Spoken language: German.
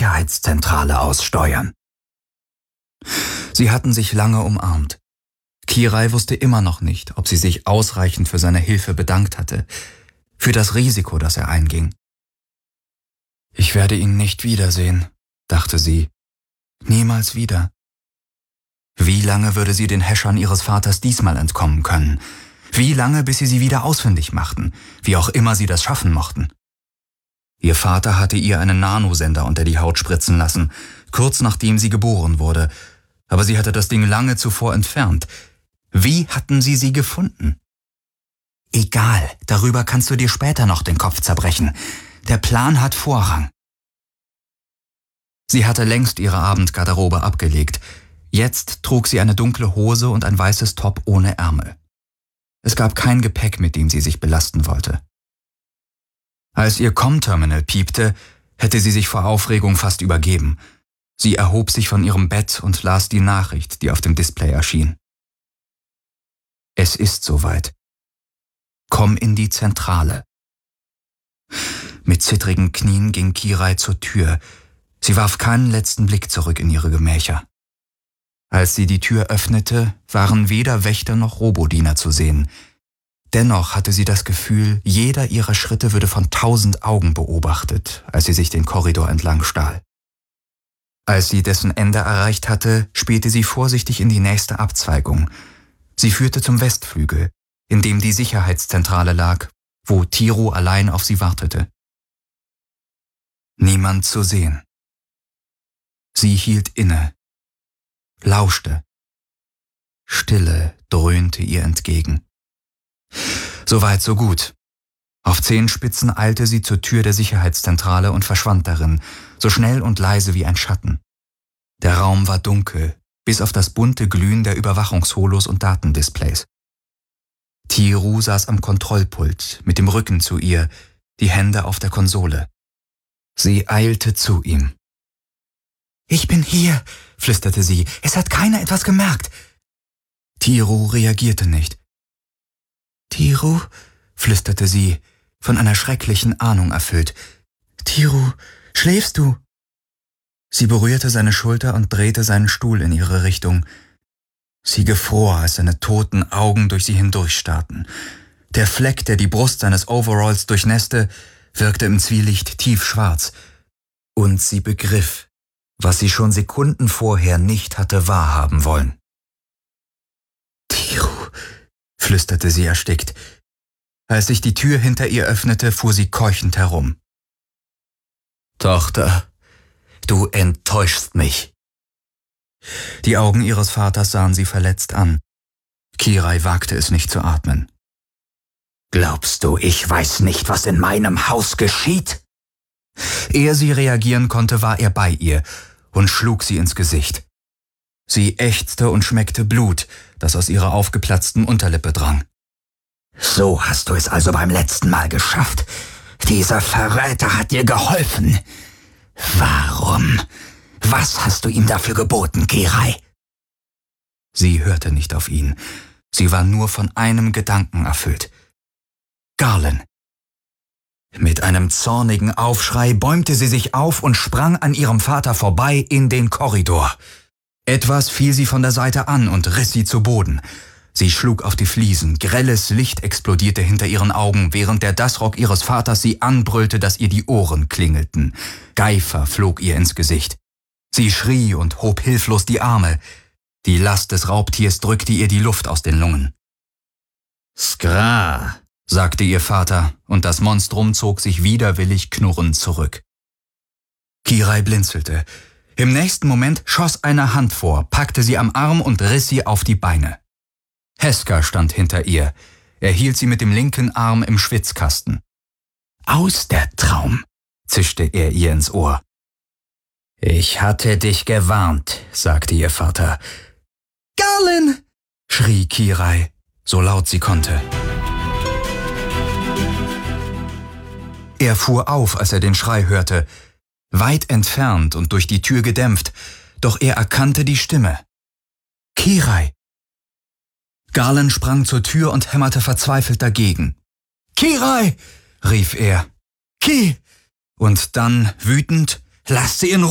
Sicherheitszentrale aussteuern. Sie hatten sich lange umarmt. Kirai wusste immer noch nicht, ob sie sich ausreichend für seine Hilfe bedankt hatte, für das Risiko, das er einging. »Ich werde ihn nicht wiedersehen«, dachte sie. »Niemals wieder.« Wie lange würde sie den Häschern ihres Vaters diesmal entkommen können? Wie lange, bis sie wieder ausfindig machten, wie auch immer sie das schaffen mochten? Ihr Vater hatte ihr einen Nanosender unter die Haut spritzen lassen, kurz nachdem sie geboren wurde, aber sie hatte das Ding lange zuvor entfernt. Wie hatten sie gefunden? »Egal, darüber kannst du dir später noch den Kopf zerbrechen. Der Plan hat Vorrang.« Sie hatte längst ihre Abendgarderobe abgelegt. Jetzt trug sie eine dunkle Hose und ein weißes Top ohne Ärmel. Es gab kein Gepäck, mit dem sie sich belasten wollte. Als ihr Com-Terminal piepte, hätte sie sich vor Aufregung fast übergeben. Sie erhob sich von ihrem Bett und las die Nachricht, die auf dem Display erschien. »Es ist soweit. Komm in die Zentrale.« Mit zittrigen Knien ging Kirai zur Tür. Sie warf keinen letzten Blick zurück in ihre Gemächer. Als sie die Tür öffnete, waren weder Wächter noch Robodiener zu sehen. Dennoch hatte sie das Gefühl, jeder ihrer Schritte würde von 1000 Augen beobachtet, als sie sich den Korridor entlang stahl. Als sie dessen Ende erreicht hatte, spähte sie vorsichtig in die nächste Abzweigung. Sie führte zum Westflügel, in dem die Sicherheitszentrale lag, wo Tiro allein auf sie wartete. Niemand zu sehen. Sie hielt inne, lauschte. Stille dröhnte ihr entgegen. Soweit, so gut. Auf Zehenspitzen eilte sie zur Tür der Sicherheitszentrale und verschwand darin, so schnell und leise wie ein Schatten. Der Raum war dunkel, bis auf das bunte Glühen der Überwachungsholos und Datendisplays. Tiro saß am Kontrollpult, mit dem Rücken zu ihr, die Hände auf der Konsole. Sie eilte zu ihm. »Ich bin hier«, flüsterte sie. »Es hat keiner etwas gemerkt.« Tiro reagierte nicht. »Tiro«, flüsterte sie, von einer schrecklichen Ahnung erfüllt. »Tiro, schläfst du?« Sie berührte seine Schulter und drehte seinen Stuhl in ihre Richtung. Sie gefror, als seine toten Augen durch sie hindurchstarrten. Der Fleck, der die Brust seines Overalls durchnässte, wirkte im Zwielicht tiefschwarz. Und sie begriff, was sie schon Sekunden vorher nicht hatte wahrhaben wollen. »Tiro«, flüsterte sie erstickt. Als sich die Tür hinter ihr öffnete, fuhr sie keuchend herum. »Tochter, du enttäuschst mich.« Die Augen ihres Vaters sahen sie verletzt an. Kirai wagte es nicht zu atmen. »Glaubst du, ich weiß nicht, was in meinem Haus geschieht?« Ehe sie reagieren konnte, war er bei ihr und schlug sie ins Gesicht. Sie ächzte und schmeckte Blut, das aus ihrer aufgeplatzten Unterlippe drang. »So hast du es also beim letzten Mal geschafft. Dieser Verräter hat dir geholfen. Warum? Was hast du ihm dafür geboten, Kirai?« Sie hörte nicht auf ihn. Sie war nur von einem Gedanken erfüllt. Garland. Mit einem zornigen Aufschrei bäumte sie sich auf und sprang an ihrem Vater vorbei in den Korridor. Etwas fiel sie von der Seite an und riss sie zu Boden. Sie schlug auf die Fliesen, grelles Licht explodierte hinter ihren Augen, während der Dassrock ihres Vaters sie anbrüllte, dass ihr die Ohren klingelten. Geifer flog ihr ins Gesicht. Sie schrie und hob hilflos die Arme. Die Last des Raubtiers drückte ihr die Luft aus den Lungen. »Skra«, sagte ihr Vater, und das Monstrum zog sich widerwillig knurrend zurück. Kirai blinzelte. Im nächsten Moment schoss eine Hand vor, packte sie am Arm und riss sie auf die Beine. Heska stand hinter ihr. Er hielt sie mit dem linken Arm im Schwitzkasten. »Aus der Traum«, zischte er ihr ins Ohr. »Ich hatte dich gewarnt«, sagte ihr Vater. »Garland«, schrie Kirai, so laut sie konnte. Er fuhr auf, als er den Schrei hörte, weit entfernt und durch die Tür gedämpft, doch er erkannte die Stimme. »Kirai!« Garland sprang zur Tür und hämmerte verzweifelt dagegen. »Kirai!« rief er. »Ki!« Und dann, wütend, »Lass sie in Ruhe!«